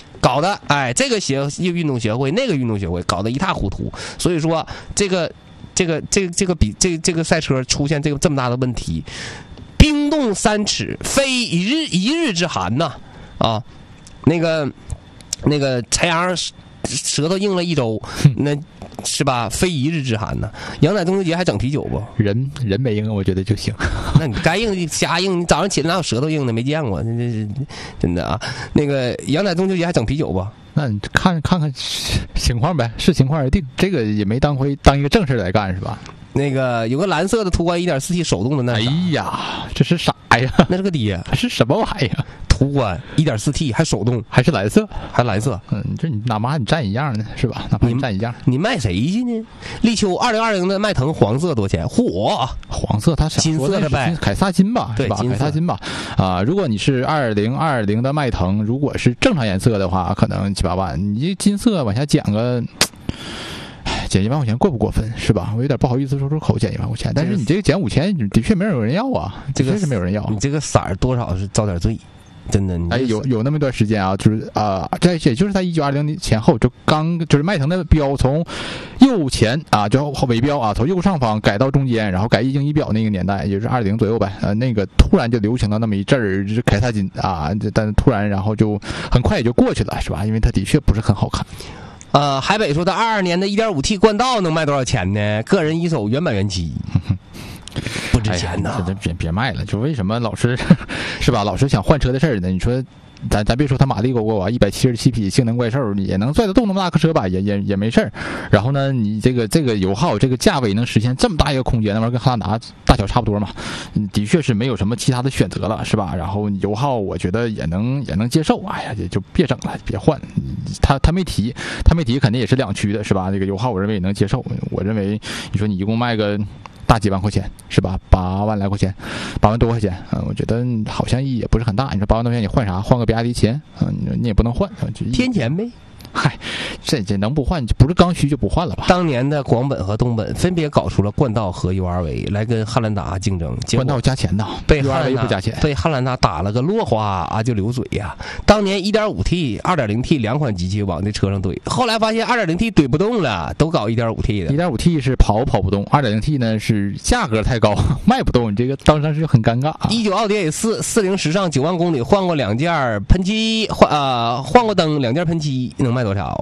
搞得这个运动协会那个运动协会搞得一塌糊涂，所以说这个赛车出现这么大的问题，冰冻3尺非一日之寒呐啊！那个柴阳舌头硬了1周，那是吧？非一日之寒呢。羊仔中秋节还整啤酒不？ 人没硬，我觉得就行。 那你该硬瞎硬，你早上起来哪有舌头硬的？没见过，这是真的啊。那个羊仔中秋节还整啤酒不？ 那你看情况呗，视情况而定。这个也没当一个正事来干是吧？ 那个有个蓝色的途观 1.4T 手动的那， 哎呀，这是啥呀？ 那是个爹， 是什么玩意儿？ 途观 1.4T 还手动， 还是蓝色， 还蓝色。 这你哪怕你占一样呢，是吧？哪怕你占一样， 你卖谁去呢？立秋2020的迈腾黄色多钱？嚯， 黄色它金色的呗， 凯撒金吧，是吧？凯撒金吧。啊，如果你是2020的迈腾，如果是正常颜色的话，可能7、8万。你金色往下减个。减1万块钱过不过分是吧？我有点不好意思说出口，减1万块钱，但是你这个减5000，的确没有人要啊，这个是没有人要。 你这个色儿多少是遭点罪，真的。 有那么一段时间啊，就是这也就是在1920年前后，就是迈腾的标从右前啊，就尾标啊，从右上方改到中间，然后改液晶仪表那个年代，也就是20左右呗。那个突然就流行了那么一阵儿，就是凯撒金啊，但突然然后就很快也就过去了，是吧？因为它的确不是很好看。 海北说他22年的 1.5T 冠道能卖多少钱呢？个人一手原版原漆，不值钱呐！ 别卖了，就为什么老是是吧？老是想换车的事儿呢？你说咱别说他马力够啊，177匹性能怪兽也能拽得动那么大个车吧，也没事儿。然后呢，你这个油耗这个价位能实现这么大一个空间，那玩意儿跟汉兰达大小差不多嘛，的确是没有什么其他的选择了，是吧？然后油耗我觉得也能接受，哎呀，也就别整了，别换。他没提肯定也是两驱的，是吧？这个油耗我认为也能接受。我认为你说你一共卖个大几万块钱是吧？8万来块钱，8万多块钱，我觉得好像意义也不是很大。你说8万多块钱你换啥？换个比亚迪秦，你也不能换， 添钱呗。 嗨，这能不换？不是刚需就不换了吧？ 当年的广本和东本分别搞出了冠道和 URV 来跟汉兰达竞争， 冠道加钱呐， 被汉兰达不加钱， 被汉兰达打了个落花就流水呀。当年 1.5T、2.0T 两款机器往这车上怼，后来发现 2.0T 怼不动了，都搞 1.5T 的。 1.5T 是跑不动，2.0T 呢是价格太高，卖不动，你这个当时就很尴尬。 19奥迪 A440时尚9万公里换过2件喷漆，换过灯2件喷漆，能卖多少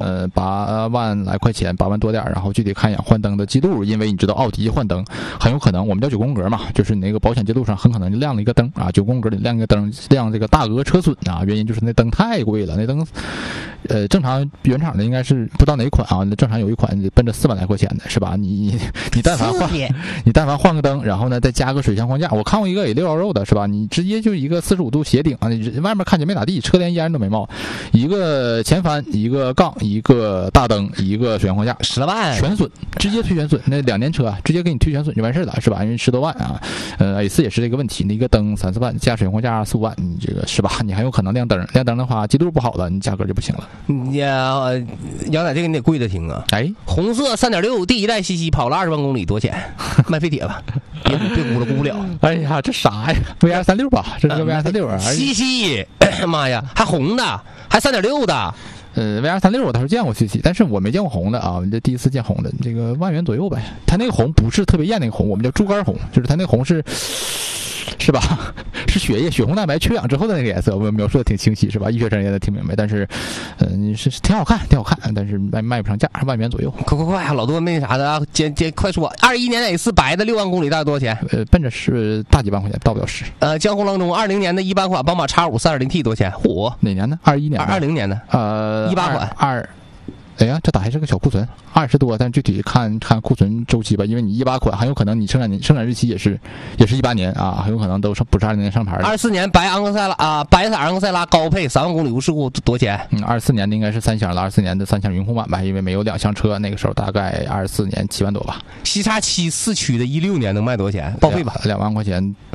？8万来块钱，8万多点，然后具体看一眼换灯的记录，因为你知道奥迪换灯很有可能，我们叫9宫格嘛，就是你那个保险记录上很可能就亮了一个灯啊，9宫格里亮一个灯，亮这个大额车损啊，原因就是那灯太贵了，那灯正常原厂的应该是不知道哪款啊，正常有一款奔着4万来块钱的是吧？你但凡换个灯，然后呢再加个水箱框架，我看过一个也6肉的是吧？你直接就一个45度斜顶啊，外面看起来没咋地，车帘烟都没冒，一个前翻，一个杠，一个大灯，一个水箱框架，10万全损，直接推全损，那2年车直接给你推全损就完事了是吧？因为10多万啊，A4也是这个问题，那一个灯3、4万加水箱框架4、5万，你这个是吧？你还有可能亮灯的话，记录不好了，你价格就不行了。 杨仔这个你得贵的听啊！红色3.6第一代西西跑了20万公里，多钱？卖废铁吧，别估了，估不了。 哎呀，这啥呀 ？VR36吧，这是个 VR36啊！ 西西，妈呀，还红的，还3.6的。 VR36我倒是见过西，但是我没见过红的啊，这第一次见红的，这个1万元左右呗。它那个红不是特别艳那个红，我们叫猪肝红，就是它那个红是吧？是血红蛋白缺氧之后的那个颜色，我描述的挺清晰是吧？医学生也能听明白，但是是挺好看，但是卖不上价，2万元左右。 快，老多没啥的啊，快说！21年的 A4 白的6万公里大概多少钱？ 奔着是大几万块钱，到不了10。 江湖郎中20年的一般款宝马 X5 3.0T 多少钱？ 哪年的？21年 ？20年的。18款。 哎呀，这咋还是个小库存？20多，但具体看库存周期吧，因为你18款很有可能你生产日期也是18年啊，很有可能都是不是20年上牌的。 24年白色昂克赛拉高配3万公里无事故多钱 ？24年的应该是3厢了，24年的3厢云控版吧，因为没有2厢车，那个时候大概24年7万多吧。 西叉7 4驱的16年能卖多少钱？报废吧， 2万块钱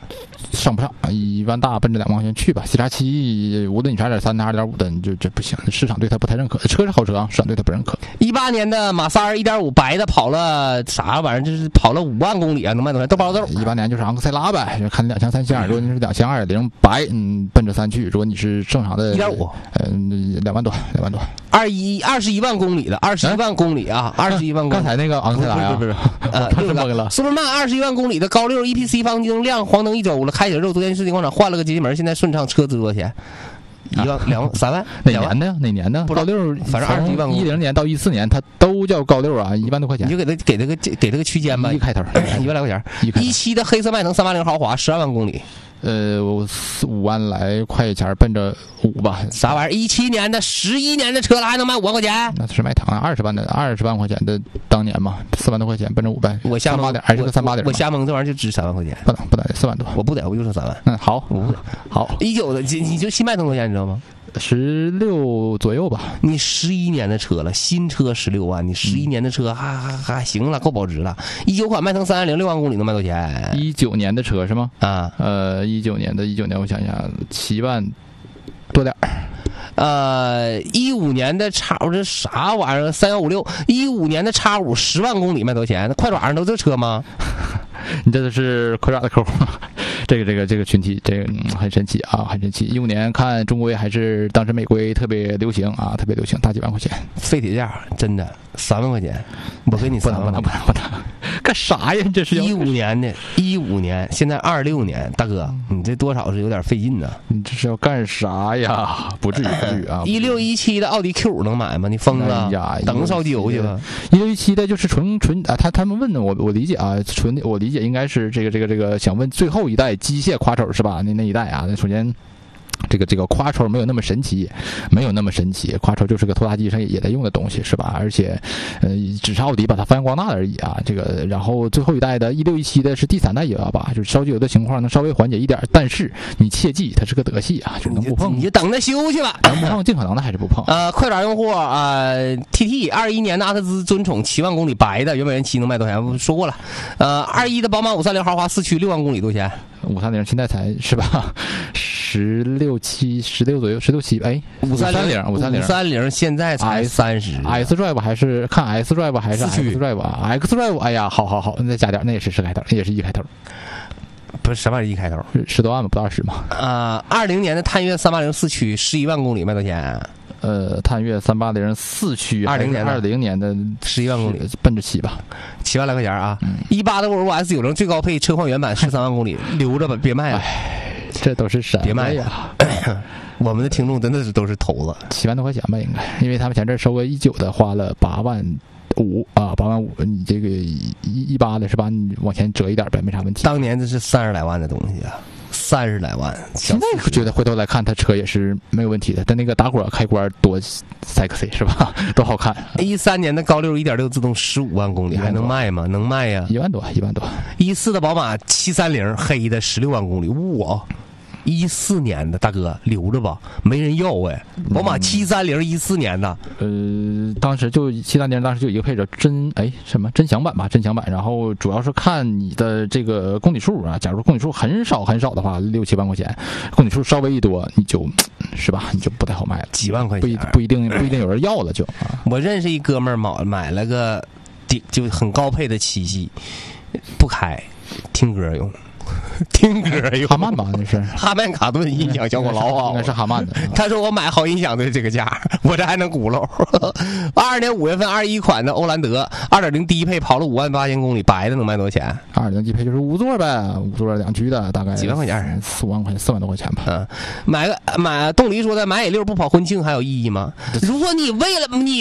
上不上，1万大奔着2万块钱去吧。C-7无论你是 2.3 的 2.5 的，就这不行，市场对它不太认可。车是好车啊，市场对它不认可。 18年的马3 1.5白的跑了啥玩意儿？就是跑了5万公里啊，能卖多少钱？豆包豆。 18年就是昂克赛拉呗，就看2厢3厢。如果你是2厢2.0白，奔着3去。如果你是正常的 1.5， 2万多，2万多。 21万公里的21万公里啊，21万公里。 刚才那个昂克赛拉呀， 不是， 这个了。 苏伯曼21万公里的高6 EPC 方晶亮黄灯1周了，开起来之后，昨天世纪广场换了个节气门，现在顺畅，车值多少钱？1万、2万、3万？ 哪年的呀？哪年的？高6， 反正21万公里。 10年到14年，它都叫高6啊，1万多块钱。 你就给这个区间吧， 1开头 ，1万来块钱。17的黑色迈腾380豪华12万公里。 5万来块钱，奔着5吧。 啥玩意儿？17年的11年的车了，还能卖5万块钱？ 那是迈腾啊，20万块钱的当年嘛，4万多块钱，奔着5万。 我瞎蒙， 还是个38点。 我瞎蒙，这玩意儿就值3万块钱。 不得4万多。 我不得，我就说3万。 好， 我不得。好，19的你就新迈腾多少钱？你知道吗 ？16左右吧。 你11年的车了，新车16万，你11年的车还行了，够保值了。19款迈腾310 6万公里能卖多少钱 ？19年的车是吗？ 啊 ，19年，我想想，7万多点儿。 15年的X5这啥玩意儿？3156，15年的X5 10万公里卖多少钱？那快爪上都这车吗？ 你这都是快爪的客户。这个群体，很神奇啊，很神奇。15年看中规还是当时美规特别流行啊，特别流行，大几万块钱。 废铁价真的3万块钱，我给你3万。 不能，干啥呀？这是 15年，现在26年，大哥，你这多少是有点费劲呢？ 你这是要干啥呀？不至于啊。 16、17的奥迪 Q5能买吗？你疯了？等烧机油去吧。 16、17的就是纯啊，他们问的我理解啊，我理解应该是这个想问最后一代机械夸手是吧？那一代啊，那首先。这个夸抽没有那么神奇，夸抽就是个拖拉机上也在用的东西是吧？而且，只是奥迪把它发扬光大而已啊。然后最后一代的16、17的是第3代118，就是烧机油的情况能稍微缓解一点，但是你切记它是个德系啊，就能不碰你就等着修去吧， 能不碰尽可能的还是不碰。 快爪用户TT 21年的阿特兹尊宠7万公里白的原本原漆能卖多少钱？我说过了。21的宝马530豪华4驱6万公里多少钱 ？530现在才是吧？16、左右，16、17，哎 ，530现在才30。 S Drive 还是看 S Drive 还是 X Drive 啊 ？X Drive， 哎呀，好，那再加点，那也是10开头，那也是1开头。 不是什么玩意儿1开头 ？10多万吧，不到20嘛。 20年的探岳380四驱11万公里卖多少钱？ 探岳380四驱，20年的 11万公里， 奔着7吧 ，7万来块钱啊。18的沃尔沃 S90最高配车况原版13万公里，留着吧，别卖了。 这都是什么呀？ 别卖呀！我们的听众真的是都是头子 ，7万多块钱吧，应该，因为他们前阵收个19的，花了8万5啊，8万5，你这个18的是吧？你往前折一点呗，没啥问题。 当年这是30来万的东西啊，30来万。 现在觉得回头来看，他车也是没有问题的，但那个打火开关多 sexy 是吧？多好看。 13年的高6 1.6自动15万公里还能卖吗？能卖呀 ，1万多。 14的宝马730黑的16万公里，哇！14年的大哥留着吧，没人要哎。宝马730 14年的， 当时就730当时就一个配置真享版吧，真享版。然后主要是看你的这个公里数啊，假如公里数很少的话，6、7万块钱，公里数稍微一多，你就是吧，你就不太好卖了， 几万块钱， 不一定有人要了就。 我认识一哥们儿买了个就很高配的7系，不开，听歌用。哈曼吧，那是哈曼卡顿音响效果老好， 应该是哈曼的。 他说我买好音响的这个价，我这还能轱辘。22年5月份21款的欧蓝德2.0低配跑了5万8千公里，白的能卖多少钱 ？2.0低配就是5座呗，5座2驱的，大概几万块钱 ，4万多块钱吧。 买动力说的买 A6不跑婚庆还有意义吗？如果你买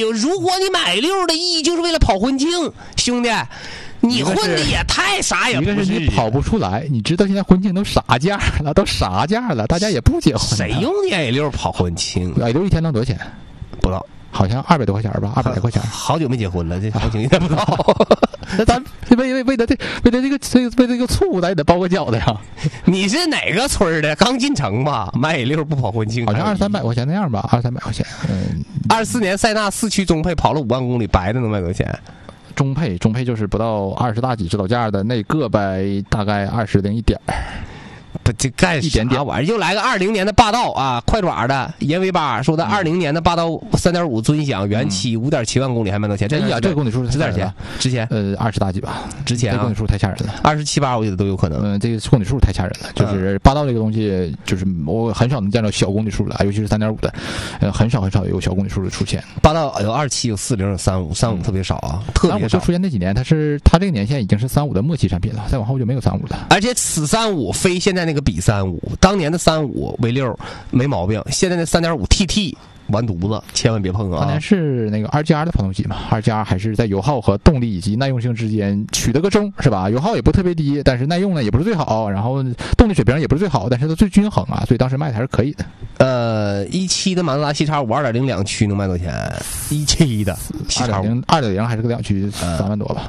A6的意义就是为了跑婚庆，兄弟。你混的也太傻也不是， 一个是你跑不出来，你知道现在婚庆都啥价了，大家也不结婚。 谁用你 A6 跑婚庆 ？A6一天能多少钱？ 不知道， 好像200多块钱吧，200来块钱。 好久没结婚了，这行情也不知道。 那咱为了这个醋，咱也得包个饺子呀。 你是哪个村的？刚进城吧？买 A6不跑婚庆， 好像200-300块钱那样吧，200-300块钱。 24年塞纳4驱中配跑了5万公里，白的能卖多少钱？ 中配就是不到20大几指导价的那个呗，大概20零一点。 不这干一点点玩意儿，又来个20年的霸道啊，快爪的盐尾巴说的20年的霸道3.5尊享原漆5.7万公里还卖多少钱？ 哎呀，这个公里数值点钱？值钱 ？20大几吧？ 值钱啊！ 这公里数太吓人了 ，27、8我觉得都有可能。 这个公里数太吓人了，就是霸道这个东西，就是我很少能见到小公里数了，尤其是3.5的，很少有小公里数的出现。 霸道有27、有40、有35特别少啊，特别少。 就出现那几年，它这个年限已经是35的末期产品了，再往后就没有35了。 而且此35非现在那个比35，当年的35 V6没毛病，现在的3.5 TT。完犊子，千万别碰啊！ 当年是那个2GR 的发动机嘛，2GR还是在油耗和动力以及耐用性之间取得个中，是吧？油耗也不特别低，但是耐用呢也不是最好，然后动力水平也不是最好，但是它最均衡啊，所以当时卖的还是可以的。 17的马自达7X5 2.0两驱能卖多少钱？17的 2.0还是个两驱3万多吧。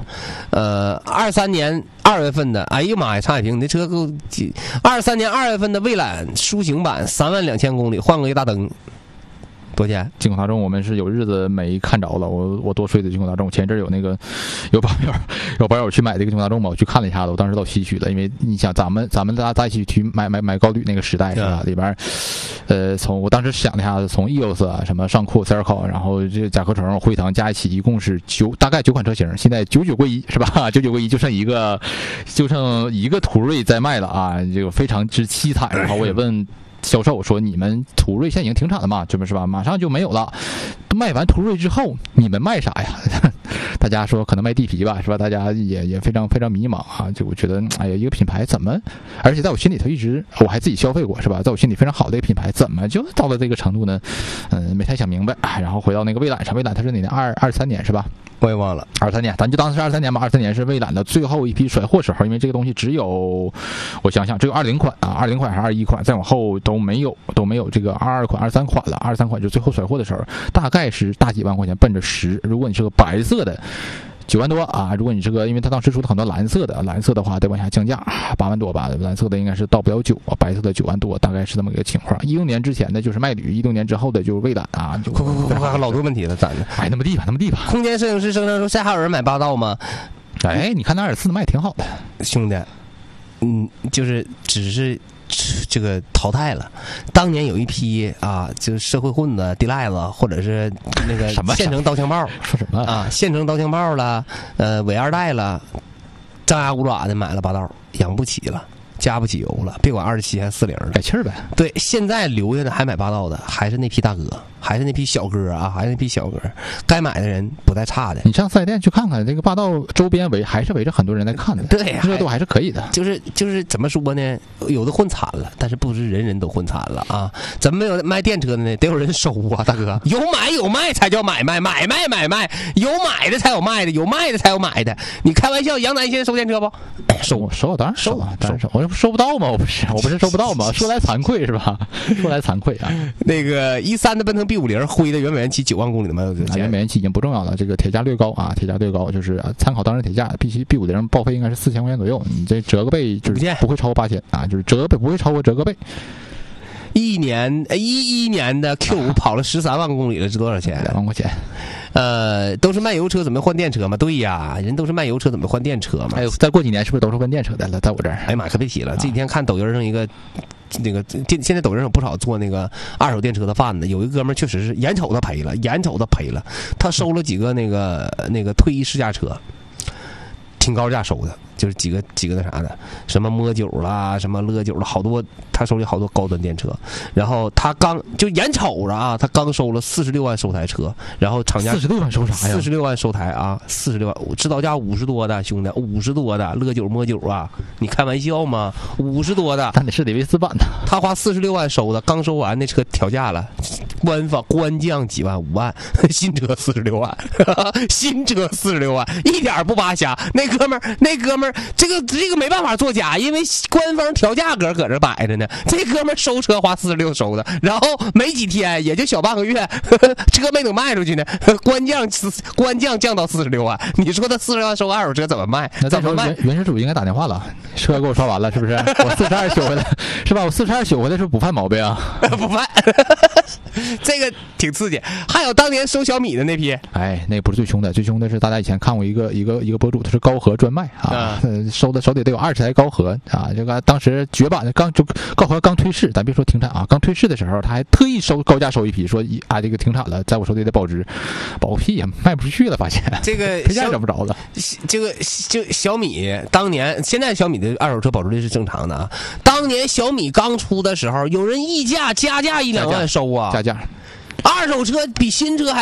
23年2月份的，哎呀妈呀，差海平，你这车够！23年2月份的蔚揽抒行版32000公里，换个一大灯。多少钱？ 京口大众我们是有日子没看着了，我多睡的京口大众。前阵有有朋友去买这个京口大众嘛，我去看了一下子，我当时都唏嘘了，因为你想咱们大家在一起去买高旅那个时代是吧？里边从我当时想了一下子，从 EOS 啊什么尚酷、Circle， 然后这甲壳虫、辉腾加一起一共是大概9款车型，现在99归1是吧？99归1就剩一个途锐在卖了啊，这个非常之凄惨。然后我也问销售说：“你们途锐现在已经停产了嘛？是吧？马上就没有了。卖完途锐之后，你们卖啥呀？”大家说可能卖地皮吧，是吧？大家也非常非常迷茫啊！就我觉得，哎呀，一个品牌怎么，而且在我心里头我还自己消费过，是吧？在我心里非常好的一个品牌，怎么就到了这个程度呢？没太想明白。然后回到那个蔚揽上，蔚揽它是哪年？23年是吧？ 我也忘了 ，23年，咱就当是23年吧。23年是蔚揽的最后一批甩货时候，因为这个东西只有，我想想，只有20款啊，20款还是21款，再往后都没有这个22款、23款了。23款就最后甩货的时候，大概是大几万块钱，奔着10。如果你是个白色的，9万多啊！如果你这个，因为他当时出了很多蓝色的话得往下降价，8万多吧。蓝色的应该是到不了9，白色的9万多，大概是这么一个情况。16年之前的就是迈旅，16年之后的就是蔚揽啊。 快，老多问题了，咱的。 哎，那么地吧。 空间摄影师声称说，现在还有人买霸道吗？ 哎，你看那24的卖挺好的， 兄弟，就是只是。这个淘汰了，当年有一批啊，就是社会混子、地赖子，或者是那个县城刀枪炮， 说什么啊？县城刀枪炮了，伪二代了，张牙舞爪的买了霸道，养不起了，加不起油了，别管27还是40了， 改气儿呗。 对，现在留下的还买霸道的，还是那批大哥，还是那批小哥啊，还是那批小哥，该买的人不带差的。 你上4 S店去看看，这个霸道周边还是围着很多人在看的， 对， 热度还是可以的。 就是怎么说呢？有的混惨了，但是不是人人都混惨了啊？怎么没有卖电车的呢？得有人收啊，大哥，有买有卖才叫买卖，买卖，有买的才有卖的，有卖的才有买的。你开玩笑，杨楠现在收电车不？ 收，当然收啊，当然收。我收不到吗？我不是收不到吗？说来惭愧是吧？说来惭愧啊。 那个13的奔腾 B50灰的原本期9万公里的卖多少钱？ 原本期已经不重要了，这个铁价略高啊，铁价略高，就是参考当时铁价，必须 B50报废应该是4000块钱左右，你这折个倍就是不会超过8000啊，就是折个倍不会超过折个倍。 11年的 Q5 跑了13万公里了，值多少钱 ？2万块钱。 都是卖油车，怎么换电车嘛？对呀，人都是卖油车，怎么换电车嘛？ 哎呦，再过几年是不是都是换电车的了？在我这儿， 哎呀妈，可别提了！这几天看抖音上一个那个，现在抖音上有不少做那个二手电车的贩子，有一个哥们儿确实是眼瞅他赔了，他收了几个那个退役试驾车，挺高价收的。就是几个那啥的，什么摸酒啦，什么乐酒了，好多他手里好多高端电车，然后他刚就眼瞅着啊，他刚收了46万收台车，然后厂家 46万收啥呀 ？46万收台啊，46万，指导价50多的兄弟，50多的乐酒摸酒啊，你开玩笑吗？50多的， 但得是得维斯版的， 他花46万收的，刚收完那车调价了，官降几万5万，新车46万，新车46万，一点不扒瞎，那哥们儿。这个没办法作假，因为官方调价格搁这摆着呢。这哥们儿收车花46收的，然后没几天，也就小半个月，车没等卖出去呢，官降降到46万。你说他46万收个二手车怎么卖？ 那再说原始主应该打电话了，车给我刷完了是不是？我42修回来是吧？我42修回来是不犯毛病啊？ 不犯。 这个挺刺激。还有当年收小米的那批， 哎，那不是最凶的，最凶的是大家以前看过一个博主，他是高和专卖啊，收的手里得有20台高和啊。这个当时绝版的高和刚退市，咱别说停产啊，刚退市的时候，他还特意高价收一批，说啊这个停产了，在我手里得保值，保个屁呀，卖不出去了，发现这个配件找不着了。 这个就小米当年，现在小米的二手车保值率是正常的啊。当年小米刚出的时候，有人溢价加价1-2万收啊， 加价， 二手车比新车还